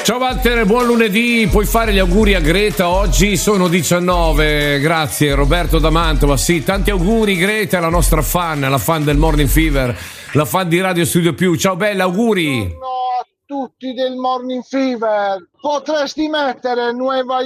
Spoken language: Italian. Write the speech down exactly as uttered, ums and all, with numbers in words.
Ciao Walter, buon lunedì. Puoi fare gli auguri a Greta, oggi sono diciannove. Grazie Roberto da Mantova. Sì, tanti auguri Greta, la nostra fan, la fan del Morning Fever, la fan di Radio Studio Più. Ciao bella, auguri. Buongiorno a tutti del Morning Fever. Potresti mettere Nueva